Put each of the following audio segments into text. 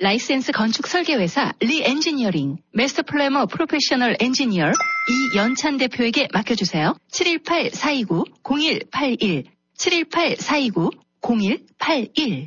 라이센스 건축 설계회사 리엔지니어링, 마스터 플래머 프로페셔널 엔지니어 이연찬 대표에게 맡겨주세요. 718-429-0181 718-429-0181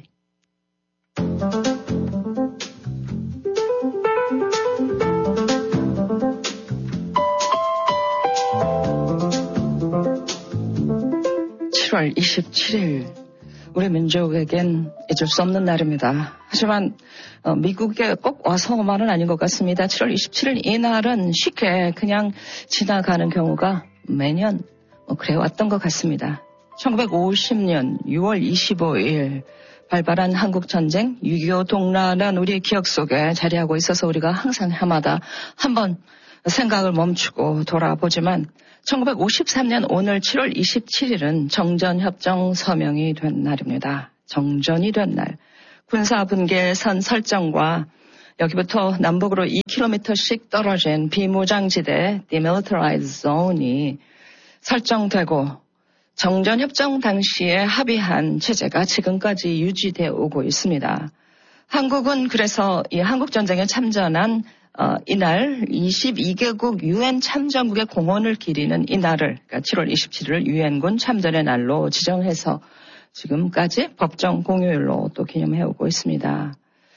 7월 27일 우리 민족에겐 잊을 수 없는 날입니다. 하지만 미국에 꼭 와서만은 아닌 것 같습니다. 7월 27일 이 날은 쉽게 그냥 지나가는 경우가 매년 그래왔던 것 같습니다. 1950년 6월 25일 발발한 한국전쟁 6.25 동란은 우리의 기억 속에 자리하고 있어서 우리가 항상 해마다 한번 생각을 멈추고 돌아보지만 1953년 오늘 7월 27일은 정전협정 서명이 된 날입니다. 정전이 된 날. 군사분계선 설정과 여기부터 남북으로 2km씩 떨어진 비무장지대 Demilitarized Zone이 설정되고 정전협정 당시에 합의한 체제가 지금까지 유지되어 오고 있습니다. 한국은 그래서 이 한국전쟁에 참전한 이날 22개국 UN 참전국의 공헌을 기리는 이날을 그러니까 7월 27일을 유엔군 참전의 날로 지정해서 지금까지 법정 공휴일로 또 기념해오고 있습니다.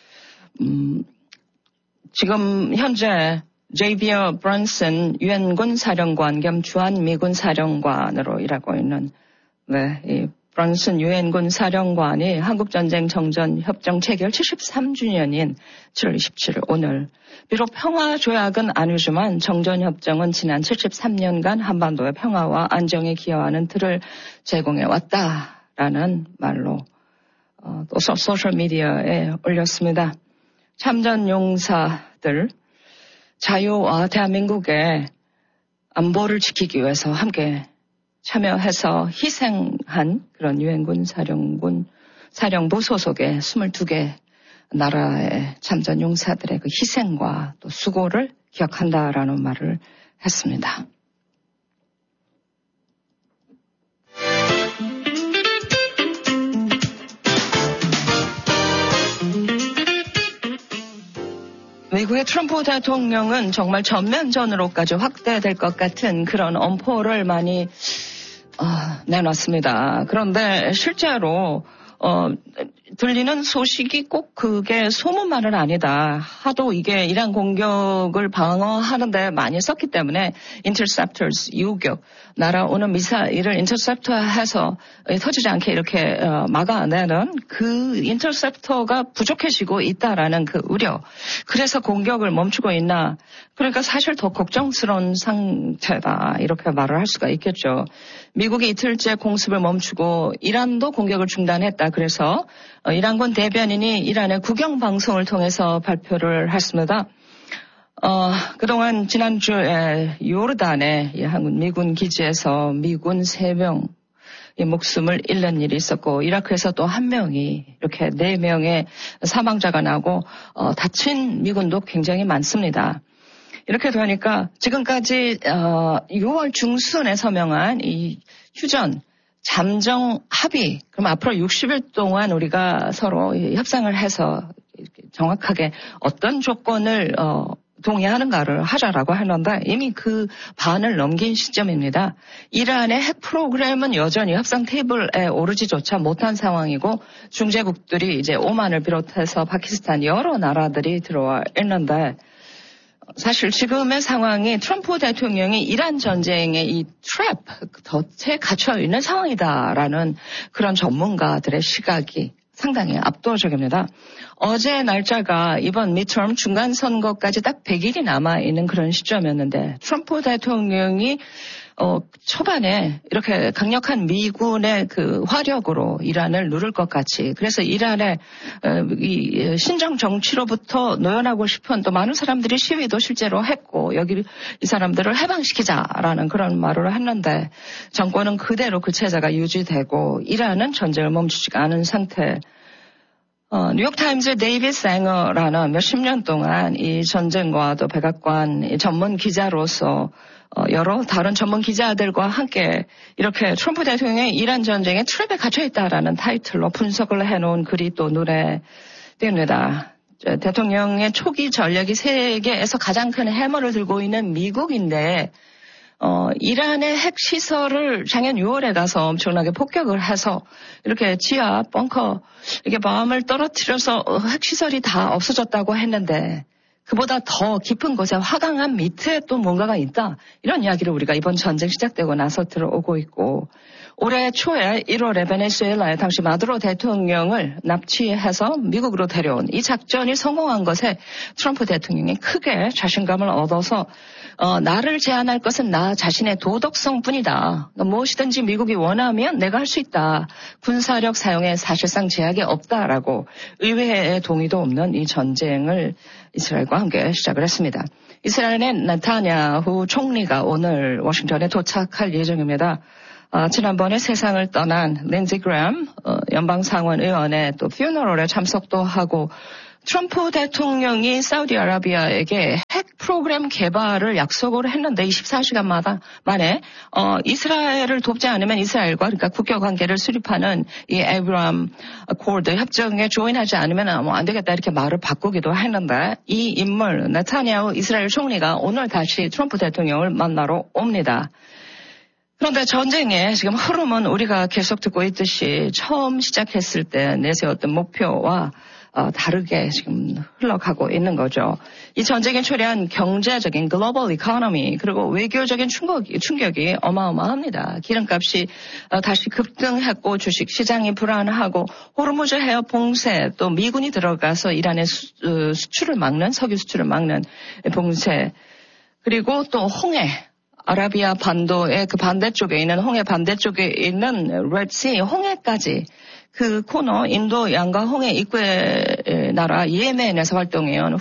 지금 현재 제이비어 브런슨 유엔군 사령관 겸 주한미군 사령관으로 일하고 있는 이 브런슨 유엔군 사령관이 한국전쟁 정전협정 체결 73주년인 7월 27일 오늘 비록 평화조약은 아니지만 정전협정은 지난 73년간 한반도의 평화와 안정에 기여하는 틀을 제공해왔다라는 말로 또 소셜미디어에 올렸습니다. 참전용사들 자유와 대한민국의 안보를 지키기 위해서 함께 참여해서 희생한 그런 유엔군 사령부 소속의 22개 나라의 참전 용사들의 그 희생과 또 수고를 기억한다라는 말을 했습니다. 미국의 트럼프 대통령은 정말 전면전으로까지 확대될 것 같은 그런 엄포를 많이 내놨습니다. 그런데 실제로 들리는 소식이 꼭 그게 소문만은 아니다. 하도 이게 이란 공격을 방어하는데 많이 썼기 때문에 interceptors, 유격, 날아오는 미사일을 인터셉터해서 터지지 않게 이렇게 막아내는 그 인터셉터가 부족해지고 있다라는 그 우려. 그래서 공격을 멈추고 있나. 그러니까 사실 더 걱정스러운 상태다. 이렇게 말을 할 수가 있겠죠. 미국이 이틀째 공습을 멈추고 이란도 공격을 중단했다. 그래서 이란군 대변인이 이란의 국영방송을 통해서 발표를 했습니다. 그동안 지난주에 요르단의 한국 미군 기지에서 미군 3명 목숨을 잃는 일이 있었고 이라크에서 또 1명이 이렇게 4명의 사망자가 나고 다친 미군도 굉장히 많습니다. 이렇게 되니까 지금까지 6월 중순에 서명한 이 휴전 잠정 합의, 그럼 앞으로 60일 동안 우리가 서로 협상을 해서 정확하게 어떤 조건을 동의하는가를 하자라고 하는데 이미 그 반을 넘긴 시점입니다. 이란의 핵 프로그램은 여전히 협상 테이블에 오르지조차 못한 상황이고 중재국들이 이제 오만을 비롯해서 파키스탄 여러 나라들이 들어와 있는데 사실 지금의 상황이 트럼프 대통령이 이란 전쟁의 이 트랩, 덫에 갇혀 있는 상황이다라는 그런 전문가들의 시각이 상당히 압도적입니다. 어제 날짜가 이번 미드텀 중간선거까지 딱 100일이 남아있는 그런 시점이었는데 트럼프 대통령이 초반에 이렇게 강력한 미군의 그 화력으로 이란을 누를 것 같이 그래서 이란의 이 신정 정치로부터 노연하고 싶은 또 많은 사람들이 시위도 실제로 했고 여기 이 사람들을 해방시키자라는 그런 말을 했는데 정권은 그대로 그 체제가 유지되고 이란은 전쟁을 멈추지가 않은 상태. 뉴욕타임즈의 데이빗 쌩어라는 몇십 년 동안 이 전쟁과 또 백악관 전문 기자로서 여러 다른 전문 기자들과 함께 이렇게 트럼프 대통령의 이란 전쟁에 트랩에 갇혀있다라는 타이틀로 분석을 해놓은 글이 또 눈에 띕니다. 대통령의 초기 전략이 세계에서 가장 큰 해머를 들고 있는 미국인데 이란의 핵시설을 작년 6월에 가서 엄청나게 폭격을 해서 이렇게 지하 벙커 이게 마음을 떨어뜨려서 핵시설이 다 없어졌다고 했는데 그보다 더 깊은 곳에 화강암 밑에 또 뭔가가 있다. 이런 이야기를 우리가 이번 전쟁 시작되고 나서 들어오고 있고 올해 초에 1월에 베네수엘라의 당시 마두로 대통령을 납치해서 미국으로 데려온 이 작전이 성공한 것에 트럼프 대통령이 크게 자신감을 얻어서 나를 제한할 것은 나 자신의 도덕성뿐이다. 무엇이든지 미국이 원하면 내가 할 수 있다. 군사력 사용에 사실상 제약이 없다라고 의회의 동의도 없는 이 전쟁을 이스라엘과 함께 시작을 했습니다. 이스라엘의 네타냐후 총리가 오늘 워싱턴에 도착할 예정입니다. 지난번에 세상을 떠난 린지 그램 연방상원 의원의 또 퓨너럴에 참석도 하고 트럼프 대통령이 사우디아라비아에게 핵 프로그램 개발을 약속을 했는데 24시간 만에 이스라엘을 돕지 않으면 이스라엘과 그러니까 국교 관계를 수립하는 이 에브람 코드 협정에 조인하지 않으면 안 되겠다 이렇게 말을 바꾸기도 했는데 이 인물 네타냐후 이스라엘 총리가 오늘 다시 트럼프 대통령을 만나러 옵니다. 그런데 전쟁의 지금 흐름은 우리가 계속 듣고 있듯이 처음 시작했을 때 내세웠던 목표와 다르게 지금 흘러가고 있는 거죠. 이 전쟁에 초래한 경제적인 글로벌 이코노미 그리고 외교적인 충격이 어마어마합니다. 기름값이 다시 급등했고 주식시장이 불안하고 호르무즈 해협 봉쇄 또 미군이 들어가서 이란의 수출을 막는 석유 수출을 막는 봉쇄 그리고 또 홍해 아라비아 반도의 그 반대쪽에 있는 홍해 반대쪽에 있는 레드시 홍해까지 그 코너 인도 양과 홍해 입구의 나라 예멘에서 활동해온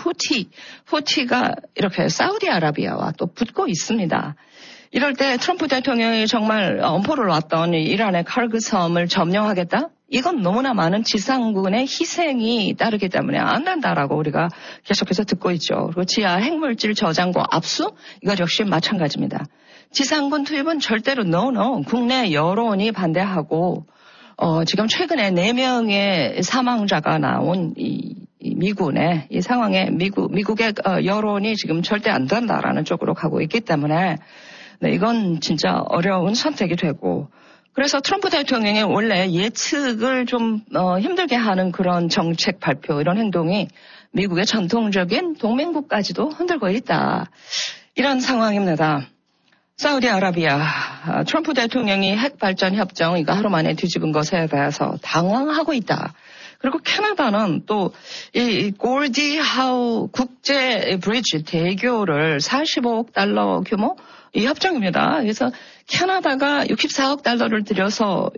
후티가 이렇게 사우디아라비아와 또 붙고 있습니다. 이럴 때 트럼프 대통령이 정말 엄포를 놨던 이란의 카르그 섬을 점령하겠다? 이건 너무나 많은 지상군의 희생이 따르기 때문에 안 된다라고 우리가 계속해서 듣고 있죠. 그리고 지하 핵물질 저장고 압수? 이거 역시 마찬가지입니다. 지상군 투입은 절대로 no. 국내 여론이 반대하고 지금 최근에 4명의 사망자가 나온 이 미군의 이 상황에 미국의 여론이 지금 절대 안 된다라는 쪽으로 가고 있기 때문에 네, 이건 진짜 어려운 선택이 되고 그래서 트럼프 대통령이 원래 예측을 좀 힘들게 하는 그런 정책 발표 이런 행동이 미국의 전통적인 동맹국까지도 흔들고 있다. 이런 상황입니다. 사우디아라비아 트럼프 대통령이 핵발전 협정 이거 하루 만에 뒤집은 것에 대해서 당황하고 있다. 그리고 캐나다는 또 이 골디 하우 국제 브리지 대교를 45억 달러 규모 이 협정입니다. 그래서 캐나다가 64억 달러를 들여서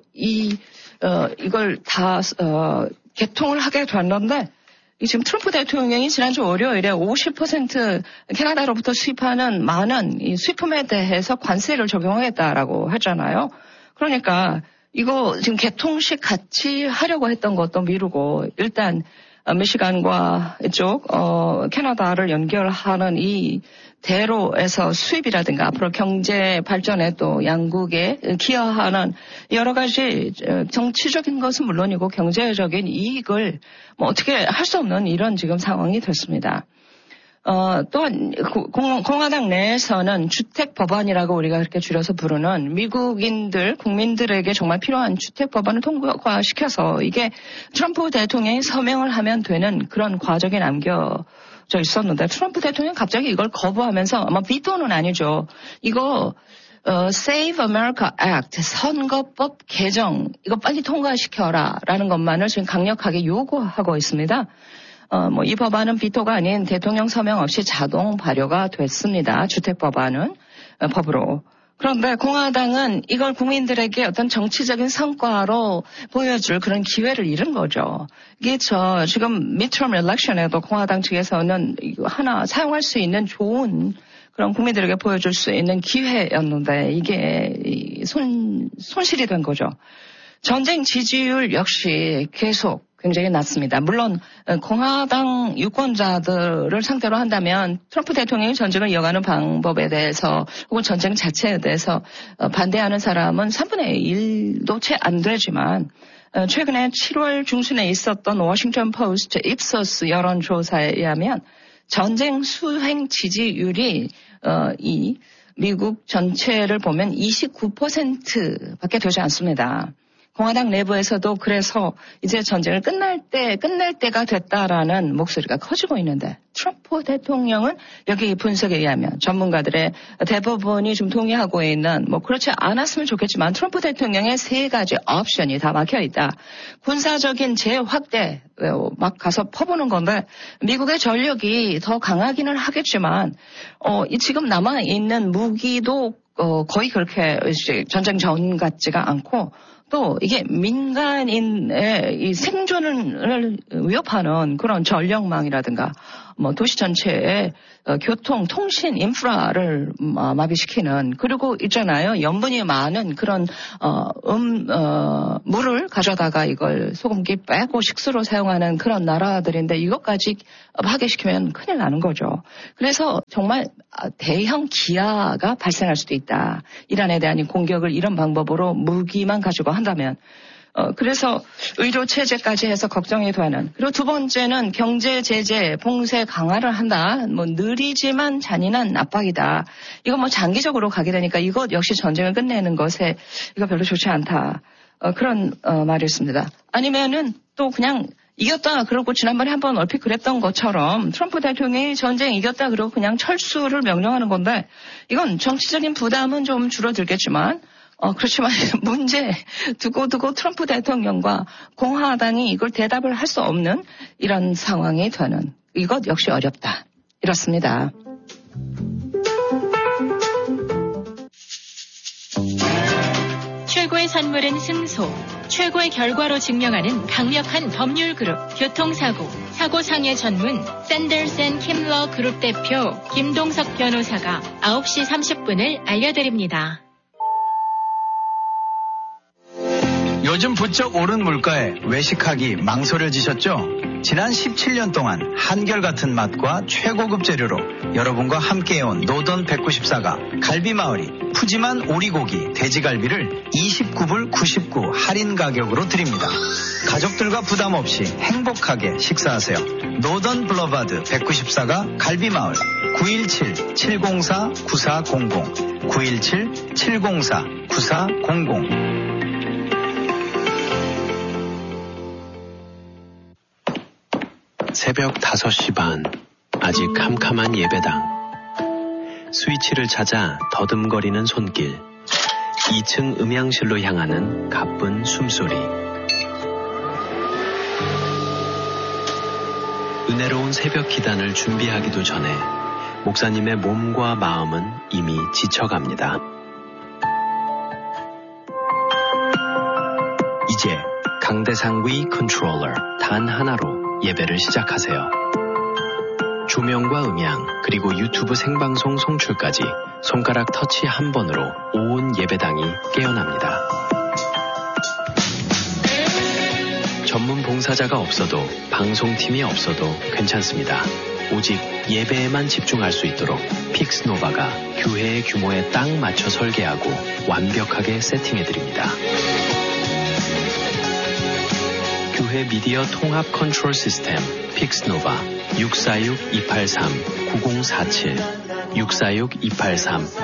이걸 다 개통을 하게 됐는데 지금 트럼프 대통령이 지난주 월요일에 50% 캐나다로부터 수입하는 많은 이 수입품에 대해서 관세를 적용하겠다라고 했잖아요. 그러니까 이거 지금 개통식 같이 하려고 했던 것도 미루고 일단 미시간과 이쪽 캐나다를 연결하는 이 대로에서 수입이라든가 앞으로 경제 발전에 또 양국에 기여하는 여러 가지 정치적인 것은 물론이고 경제적인 이익을 뭐 어떻게 할 수 없는 이런 지금 상황이 됐습니다. 또한 공화당 내에서는 주택 법안이라고 우리가 그렇게 줄여서 부르는 미국인들 국민들에게 정말 필요한 주택 법안을 통과시켜서 이게 트럼프 대통령이 서명을 하면 되는 그런 과정에 남겨져 있었는데 트럼프 대통령이 갑자기 이걸 거부하면서 아마 비토는 아니죠. 이거 Save America Act 선거법 개정 이거 빨리 통과시켜라라는 것만을 지금 강력하게 요구하고 있습니다. 이 법안은 비토가 아닌 대통령 서명 없이 자동 발효가 됐습니다. 주택 법안은 법으로. 그런데 공화당은 이걸 국민들에게 어떤 정치적인 성과로 보여줄 그런 기회를 잃은 거죠. 이게 지금 midterm election에도 공화당 측에서는 하나 사용할 수 있는 좋은 그런 국민들에게 보여줄 수 있는 기회였는데 이게 손실이 된 거죠. 전쟁 지지율 역시 계속 굉장히 낮습니다. 물론 공화당 유권자들을 상대로 한다면 트럼프 대통령이 전쟁을 이어가는 방법에 대해서 혹은 전쟁 자체에 대해서 반대하는 사람은 3분의 1도 채 안 되지만 최근에 7월 중순에 있었던 워싱턴 포스트 입소스 여론조사에 의하면 전쟁 수행 지지율이 이 미국 전체를 보면 29%밖에 되지 않습니다. 공화당 내부에서도 그래서 이제 전쟁을 끝날 때가 됐다라는 목소리가 커지고 있는데 트럼프 대통령은 여기 분석에 의하면 전문가들의 대부분이 좀 동의하고 있는 뭐 그렇지 않았으면 좋겠지만 트럼프 대통령의 세 가지 옵션이 다 막혀 있다. 군사적인 재확대 막 가서 퍼부는 건데 미국의 전력이 더 강하기는 하겠지만 지금 남아 있는 무기도 거의 그렇게 전쟁 전 같지가 않고 또 이게 민간인의 이 생존을 위협하는 그런 전력망이라든가 뭐 도시 전체의 교통, 통신 인프라를 마비시키는 그리고 있잖아요. 염분이 많은 그런 물을 가져다가 이걸 소금기 빼고 식수로 사용하는 그런 나라들인데 이것까지 파괴시키면 큰일 나는 거죠. 그래서 정말 대형 기아가 발생할 수도 있다. 이란에 대한 공격을 이런 방법으로 무기만 가지고 한다면 그래서 의료 체제까지 해서 걱정이 되는. 그리고 두 번째는 경제 제재, 봉쇄 강화를 한다. 뭐 느리지만 잔인한 압박이다. 이거 뭐 장기적으로 가게 되니까 이것 역시 전쟁을 끝내는 것에 이거 별로 좋지 않다. 그런 말이었습니다. 아니면은 또 그냥 이겼다 그러고 지난번에 한번 얼핏 그랬던 것처럼 트럼프 대통령이 전쟁 이겼다 그러고 그냥 철수를 명령하는 건데 이건 정치적인 부담은 좀 줄어들겠지만 그렇지만 문제 두고 트럼프 대통령과 공화당이 이걸 대답을 할 수 없는 이런 상황이 되는 이것 역시 어렵다. 이렇습니다. 최고의 선물은 승소. 최고의 결과로 증명하는 강력한 법률 그룹 교통사고. 사고상해 전문 샌더슨 킴러 그룹 대표 김동석 변호사가 9시 30분을 알려드립니다. 요즘 부쩍 오른 물가에 외식하기 망설여지셨죠? 지난 17년 동안 한결같은 맛과 최고급 재료로 여러분과 함께해온 노던 194가 갈비마을이 푸짐한 오리고기, 돼지갈비를 29불 99 할인 가격으로 드립니다. 가족들과 부담 없이 행복하게 식사하세요. 노던 블러바드 194가 갈비마을 917-704-9400 917-704-9400 새벽 5시 반, 아직 캄캄한 예배당. 스위치를 찾아 더듬거리는 손길. 2층 음향실로 향하는 가쁜 숨소리. 은혜로운 새벽 기단을 준비하기도 전에 목사님의 몸과 마음은 이미 지쳐갑니다. 이제 강대상위 컨트롤러 단 하나로 예배를 시작하세요. 조명과 음향 그리고 유튜브 생방송 송출까지 손가락 터치 한 번으로 온 예배당이 깨어납니다. 전문 봉사자가 없어도 방송팀이 없어도 괜찮습니다. 오직 예배에만 집중할 수 있도록 픽스노바가 교회의 규모에 딱 맞춰 설계하고 완벽하게 세팅해드립니다. 교회 미디어 통합 컨트롤 시스템 픽스노바 646-283-9047 646-283